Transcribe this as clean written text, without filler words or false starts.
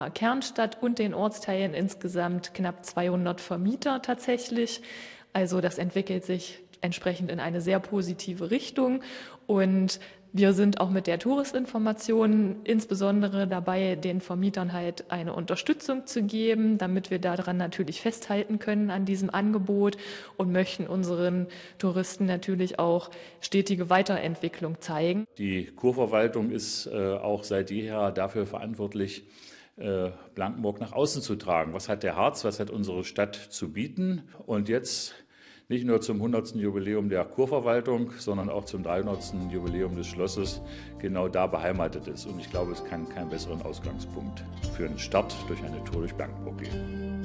Kernstadt und den Ortsteilen insgesamt knapp 200 Vermieter tatsächlich. Also das entwickelt sich entsprechend in eine sehr positive Richtung. Und wir sind auch mit der Touristinformation insbesondere dabei, den Vermietern halt eine Unterstützung zu geben, damit wir daran natürlich festhalten können an diesem Angebot und möchten unseren Touristen natürlich auch stetige Weiterentwicklung zeigen. Die Kurverwaltung ist auch seit jeher dafür verantwortlich, Blankenburg nach außen zu tragen. Was hat der Harz, was hat unsere Stadt zu bieten? Und jetzt nicht nur zum 100. Jubiläum der Kurverwaltung, sondern auch zum 300. Jubiläum des Schlosses genau da beheimatet ist. Und ich glaube, es kann keinen besseren Ausgangspunkt für einen Start durch eine Tour durch Blankenburg geben.